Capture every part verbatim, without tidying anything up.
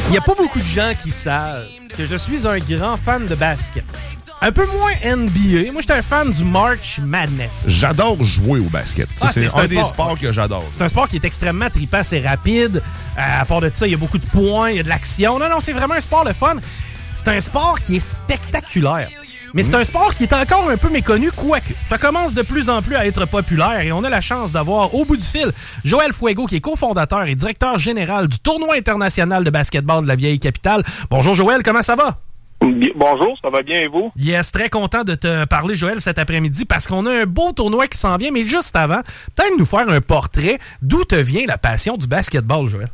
Il n'y a pas beaucoup de gens qui savent que je suis un grand fan de basket. Un peu moins N B A. Moi, j'étais un fan du March Madness. J'adore jouer au basket. Ah, c'est, c'est, c'est un, un des sport. sports que j'adore. C'est un sport qui est extrêmement trippant, c'est rapide. Euh, à part de ça, il y a beaucoup de points, il y a de l'action. Non, non, c'est vraiment un sport le fun. C'est un sport qui est spectaculaire. Mais c'est un sport qui est encore un peu méconnu, quoique. Ça commence de plus en plus à être populaire et on a la chance d'avoir, au bout du fil, Joël Fuego, qui est cofondateur et directeur général du Tournoi international de basketball de la vieille capitale. Bonjour Joël, comment ça va? Bonjour, ça va bien et vous? Yes, très content de te parler, Joël, cet après-midi parce qu'on a un beau tournoi qui s'en vient, mais juste avant, peut-être nous faire un portrait. D'où te vient la passion du basketball, Joël?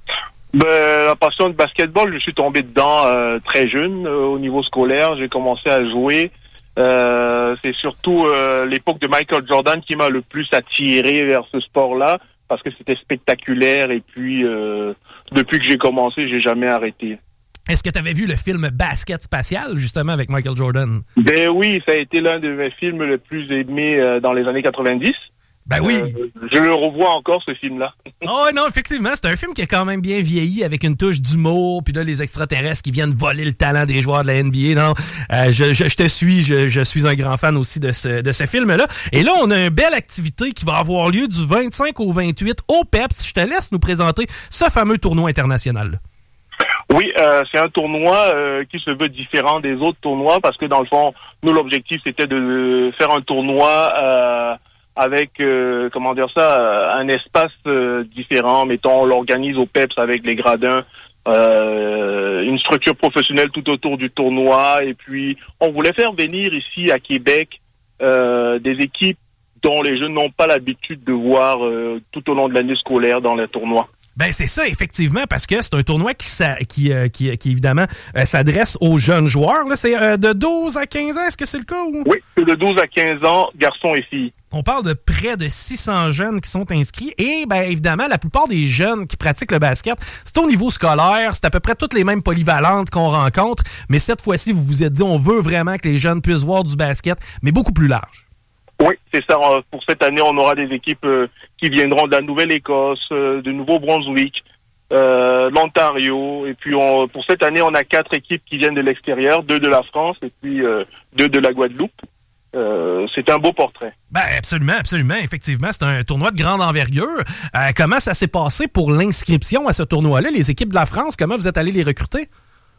Ben, la passion du basketball, je suis tombé dedans euh, très jeune, euh, au niveau scolaire. J'ai commencé à jouer. Euh, c'est surtout euh, l'époque de Michael Jordan qui m'a le plus attiré vers ce sport-là parce que c'était spectaculaire et puis euh, depuis que j'ai commencé, j'ai jamais arrêté. Est-ce que tu avais vu le film Basket Spatial, justement, avec Michael Jordan? Ben oui, ça a été l'un de mes films les plus aimés euh, dans les années quatre-vingt-dix. Ben oui. Euh, je le revois encore, ce film-là. Oh non, effectivement, c'est un film qui a quand même bien vieilli avec une touche d'humour, puis là, les extraterrestres qui viennent voler le talent des joueurs de la N B A. Non, euh, je, je, je te suis, je, je suis un grand fan aussi de ce, de ce film-là. Et là, on a une belle activité qui va avoir lieu du vingt-cinq au vingt-huit au P E P S. Je te laisse nous présenter ce fameux tournoi international. Oui, euh, c'est un tournoi euh, qui se veut différent des autres tournois parce que dans le fond, nous, l'objectif, c'était de faire un tournoi euh, avec, euh, comment dire ça, un espace euh, différent. Mettons, on l'organise au P E P S avec les gradins, euh, une structure professionnelle tout autour du tournoi. Et puis, on voulait faire venir ici à Québec euh, des équipes dont les jeunes n'ont pas l'habitude de voir euh, tout au long de l'année scolaire dans les tournois. Ben c'est ça, effectivement, parce que c'est un tournoi qui, qui, euh, qui, qui évidemment, euh, s'adresse aux jeunes joueurs. Là, c'est euh, de douze à quinze ans, est-ce que c'est le cas? Ou? Oui, c'est de douze à quinze ans, garçons et filles. On parle de près de six cents jeunes qui sont inscrits. Et, ben évidemment, la plupart des jeunes qui pratiquent le basket, c'est au niveau scolaire, c'est à peu près toutes les mêmes polyvalentes qu'on rencontre. Mais cette fois-ci, vous vous êtes dit, on veut vraiment que les jeunes puissent voir du basket, mais beaucoup plus large. Oui, c'est ça. Pour cette année, on aura des équipes euh, qui viendront de la Nouvelle-Écosse, euh, du Nouveau-Brunswick, euh, l'Ontario. Et puis, on, pour cette année, on a quatre équipes qui viennent de l'extérieur, deux de la France et puis euh, deux de la Guadeloupe. Euh, c'est un beau portrait. Ben absolument, absolument. Effectivement, c'est un tournoi de grande envergure. Euh, comment ça s'est passé pour l'inscription à ce tournoi-là? Les équipes de la France, comment vous êtes allés les recruter?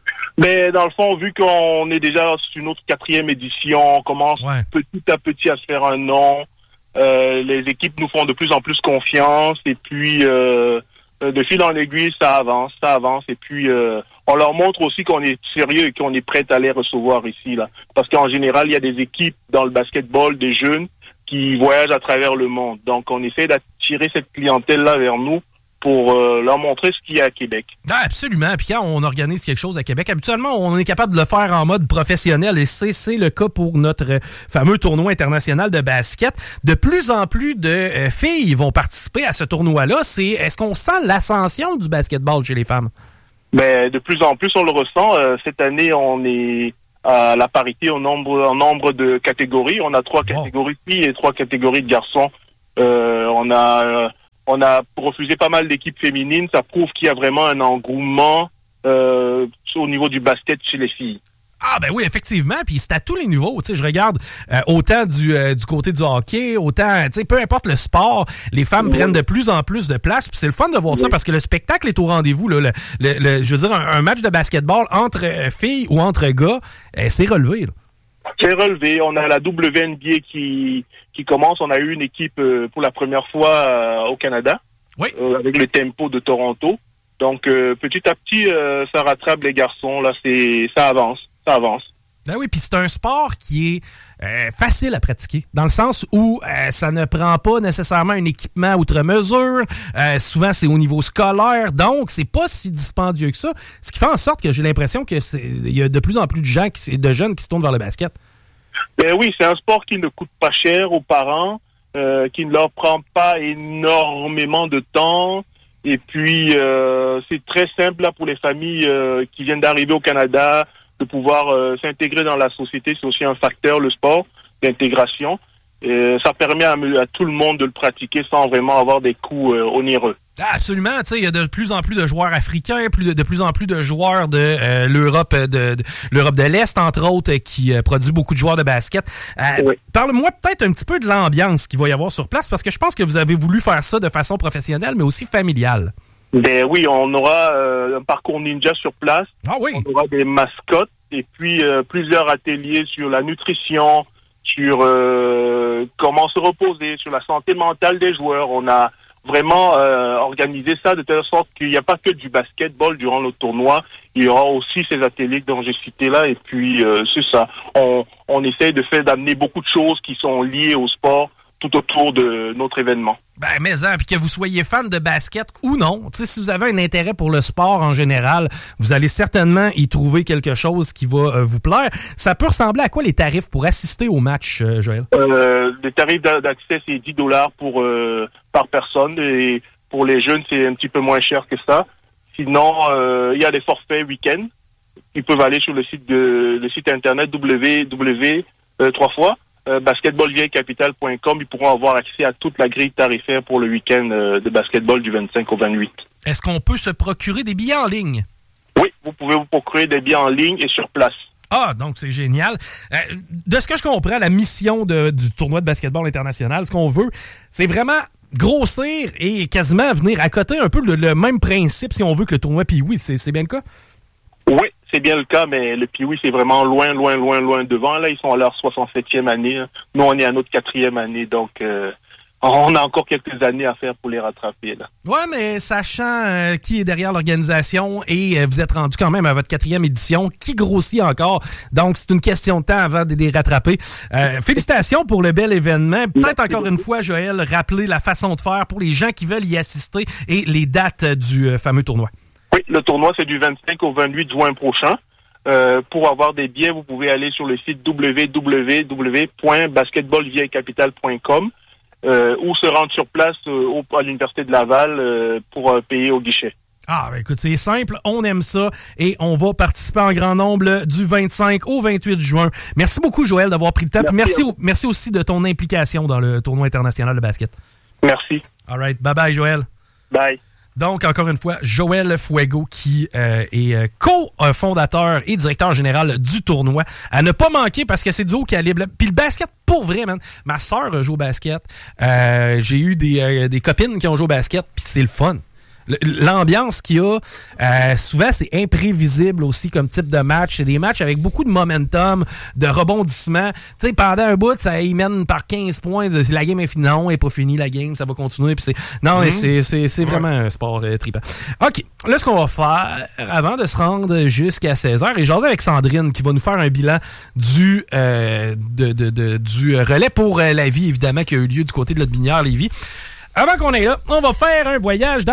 Mais dans le fond, vu qu'on est déjà sur notre quatrième édition, on commence ouais. petit à petit à se faire un nom. Euh, les équipes nous font de plus en plus confiance et puis euh, de fil en aiguille, ça avance, ça avance. Et puis euh, on leur montre aussi qu'on est sérieux et qu'on est prêt à les recevoir ici là. Parce qu'en général, il y a des équipes dans le basketball, des jeunes qui voyagent à travers le monde. Donc on essaie d'attirer cette clientèle-là vers nous pour euh, leur montrer ce qu'il y a à Québec. Ah, absolument. Puis quand on organise quelque chose à Québec, habituellement, on est capable de le faire en mode professionnel et c'est, c'est le cas pour notre fameux tournoi international de basket. De plus en plus de euh, filles vont participer à ce tournoi-là. C'est, est-ce qu'on sent l'ascension du basketball chez les femmes? Ben, de plus en plus, on le ressent. Euh, cette année, on est à la parité au nombre, en nombre de catégories. On a trois wow. catégories de filles et trois catégories de garçons. Euh, on a... Euh, On a refusé pas mal d'équipes féminines. Ça prouve qu'il y a vraiment un engouement euh, au niveau du basket chez les filles. Ah ben oui, effectivement. Puis c'est à tous les niveaux. Tu sais, je regarde euh, autant du euh, du côté du hockey, autant, tu sais, peu importe le sport, les femmes oui. prennent de plus en plus de place. Puis c'est le fun de voir oui. ça parce que le spectacle est au rendez-vous. Là, le, le, le, je veux dire, un, un match de basketball entre euh, filles ou entre gars, euh, c'est relevé. Là. C'est relevé. On a la W N B A qui qui commence. On a eu une équipe euh, pour la première fois euh, au Canada, oui. euh, avec le Tempo de Toronto. Donc euh, petit à petit, euh, ça rattrape les garçons. Là, c'est ça avance, ça avance. Ben oui, puis c'est un sport qui est euh, facile à pratiquer, dans le sens où euh, ça ne prend pas nécessairement un équipement outre mesure. Euh, souvent, c'est au niveau scolaire, donc c'est pas si dispendieux que ça. Ce qui fait en sorte que j'ai l'impression que c'est il y a de plus en plus de gens, qui, de jeunes qui se tournent vers le basket. Ben oui, c'est un sport qui ne coûte pas cher aux parents, euh, qui ne leur prend pas énormément de temps. Et puis, euh, c'est très simple là pour les familles euh, qui viennent d'arriver au Canada, de pouvoir euh, s'intégrer dans la société. C'est aussi un facteur, le sport, d'intégration. Et ça permet à, à tout le monde de le pratiquer sans vraiment avoir des coûts euh, onéreux. Ah, absolument, tu sais, il y a de plus en plus de joueurs africains, plus de, de plus en plus de joueurs de euh, l'Europe de, de l'Europe de l'Est, entre autres, qui euh, produit beaucoup de joueurs de basket. Euh, oui. Parle-moi peut-être un petit peu de l'ambiance qu'il va y avoir sur place, parce que je pense que vous avez voulu faire ça de façon professionnelle, mais aussi familiale. Ben oui, on aura euh, un parcours ninja sur place. Ah oui. On aura des mascottes et puis euh, plusieurs ateliers sur la nutrition, sur euh, comment se reposer, sur la santé mentale des joueurs. On a vraiment euh, organisé ça de telle sorte qu'il n'y a pas que du basketball durant le tournoi. Il y aura aussi ces ateliers dont j'ai cité là. Et puis, euh, c'est ça. On, on essaye de faire d'amener beaucoup de choses qui sont liées au sport tout autour de notre événement. Ben, mais hein, puis que vous soyez fan de basket ou non, tu sais, si vous avez un intérêt pour le sport en général, vous allez certainement y trouver quelque chose qui va euh, vous plaire. Ça peut ressembler à quoi les tarifs pour assister au match, euh, Joël? Euh, les tarifs d'accès, c'est dix dollars pour euh, par personne, et pour les jeunes, c'est un petit peu moins cher que ça. Sinon, euh, il y a des forfaits week-end. Ils peuvent aller sur le site de le site internet w w w point trois fois Euh, basketball vieille capitale point com. Ils pourront avoir accès à toute la grille tarifaire pour le week-end euh, de basketball du vingt-cinq au vingt-huit. Est-ce qu'on peut se procurer des billets en ligne? Oui, vous pouvez vous procurer des billets en ligne et sur place. Ah, donc c'est génial. Euh, de ce que je comprends, la mission de, du tournoi de basketball international, ce qu'on veut, c'est vraiment grossir et quasiment venir à côté un peu le, le même principe, si on veut, que le tournoi Pee-Wee. C'est, c'est bien le cas? Oui, c'est bien le cas, mais le Pee-Wee, c'est vraiment loin, loin, loin, loin devant. Là, ils sont à leur soixante-septième année. Nous, on est à notre quatrième année, donc euh, on a encore quelques années à faire pour les rattraper. Là. Ouais, mais sachant euh, qui est derrière l'organisation et euh, vous êtes rendu quand même à votre quatrième édition, qui grossit encore, donc c'est une question de temps avant de les rattraper. Euh, félicitations pour le bel événement. Peut-être Merci encore beaucoup. Une fois, Joël, rappeler la façon de faire pour les gens qui veulent y assister et les dates du euh, fameux tournoi. Oui, le tournoi, c'est du vingt-cinq au vingt-huit juin prochain. Euh, pour avoir des billets, vous pouvez aller sur le site w w w point basketball vieille capitale point com euh, ou se rendre sur place euh, au, à l'Université de Laval euh, pour euh, payer au guichet. Ah, ben écoute, c'est simple, on aime ça et on va participer en grand nombre du vingt-cinq au vingt-huit juin. Merci beaucoup, Joël, d'avoir pris le temps. Merci, merci, merci aussi de ton implication dans le tournoi international de basket. Merci. All right, bye-bye, Joël. Bye. Donc, encore une fois, Joël Fuego, qui euh, est euh, co-fondateur et directeur général du tournoi. À ne pas manquer parce que c'est du haut calibre. Puis le basket, pour vrai, man. Ma sœur joue au basket. Euh, j'ai eu des, euh, des copines qui ont joué au basket, puis c'est le fun. L'ambiance qu'il y a, euh, souvent, c'est imprévisible aussi comme type de match. C'est des matchs avec beaucoup de momentum, de rebondissement. Tu sais, pendant un bout, ça y mène par quinze points. La game est finie. Non, elle n'est pas finie, la game. Ça va continuer. Puis c'est, non, mm-hmm. mais c'est, c'est, c'est vraiment ouais. un sport euh, trippant. OK. Là, ce qu'on va faire, avant de se rendre jusqu'à seize heures, et j'en ai avec Sandrine qui va nous faire un bilan du, euh, de, de, de, du relais pour euh, la vie, évidemment, qui a eu lieu du côté de Lotbinière-Lévis. Avant qu'on aille là, on va faire un voyage dans